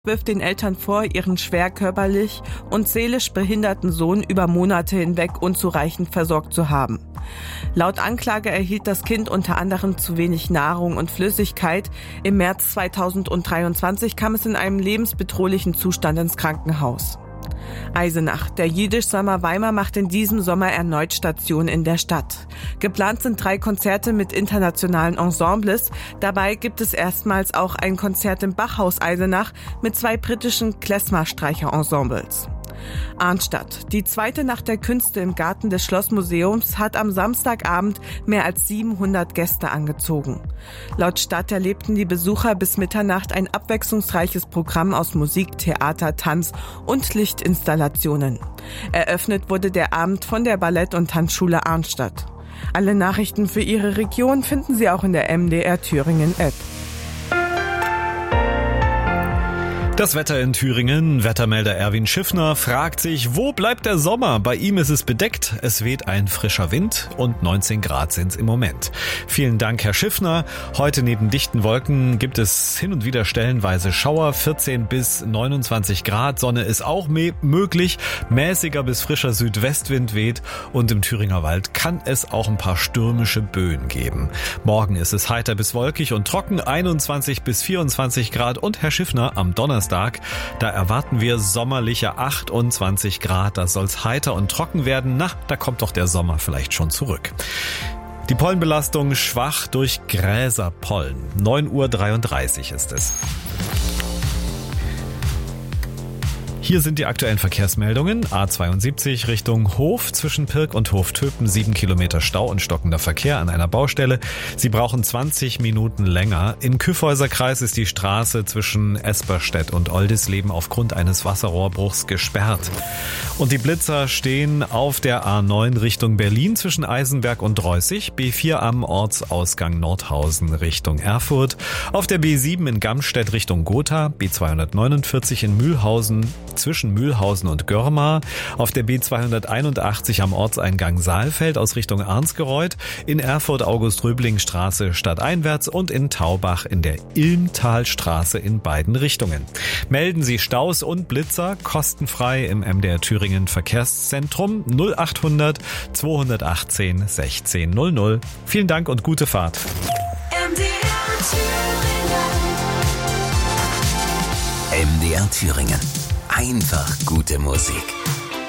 wirft den Eltern vor, ihren schwer körperlich und seelisch behinderten Sohn über Monate hinweg unzureichend versorgt zu haben. Laut Anklage erhielt das Kind unter anderem zu wenig Nahrung und Flüssigkeit. Im März 2023 kam es in einem lebensbedrohlichen Zustand ins Krankenhaus. Eisenach. Der Jiddisch Sommer Weimar macht in diesem Sommer erneut Station in der Stadt. Geplant sind 3 Konzerte mit internationalen Ensembles. Dabei gibt es erstmals auch ein Konzert im Bachhaus Eisenach mit 2 britischen Klezmer-Streicher-Ensembles. Arnstadt. Die zweite Nacht der Künste im Garten des Schlossmuseums hat am Samstagabend mehr als 700 Gäste angezogen. Laut Stadt erlebten die Besucher bis Mitternacht ein abwechslungsreiches Programm aus Musik, Theater, Tanz und Lichtinstallationen. Eröffnet wurde der Abend von der Ballett- und Tanzschule Arnstadt. Alle Nachrichten für Ihre Region finden Sie auch in der MDR Thüringen App. Das Wetter in Thüringen. Wettermelder Erwin Schiffner fragt sich, wo bleibt der Sommer? Bei ihm ist es bedeckt, es weht ein frischer Wind und 19 Grad sind es im Moment. Vielen Dank, Herr Schiffner. Heute neben dichten Wolken gibt es hin und wieder stellenweise Schauer, 14 bis 29 Grad. Sonne ist auch möglich, mäßiger bis frischer Südwestwind weht und im Thüringer Wald kann es auch ein paar stürmische Böen geben. Morgen ist es heiter bis wolkig und trocken, 21 bis 24 Grad und Herr Schiffner am Donnerstag, da erwarten wir sommerliche 28 Grad. Da soll's heiter und trocken werden. Na, da kommt doch der Sommer vielleicht schon zurück. Die Pollenbelastung schwach durch Gräserpollen. 9:33 Uhr ist es. Hier sind die aktuellen Verkehrsmeldungen. A72 Richtung Hof zwischen Pirk und Hoftöpen, 7 Kilometer Stau und stockender Verkehr an einer Baustelle. Sie brauchen 20 Minuten länger. Im Kyffhäuserkreis ist die Straße zwischen Esperstedt und Oldisleben aufgrund eines Wasserrohrbruchs gesperrt. Und die Blitzer stehen auf der A9 Richtung Berlin zwischen Eisenberg und Reußig, B4 am Ortsausgang Nordhausen Richtung Erfurt, auf der B7 in Gamstedt Richtung Gotha, B249 in Mühlhausen zwischen Mühlhausen und Görmar, auf der B281 am Ortseingang Saalfeld aus Richtung Arnsgereuth, in Erfurt August-Röbling-Straße stadteinwärts und in Taubach in der Ilmtalstraße in beiden Richtungen. Melden Sie Staus und Blitzer kostenfrei im MDR Thüringen Verkehrszentrum 0800 218 1600. Vielen Dank und gute Fahrt. MDR Thüringen. Einfach gute Musik.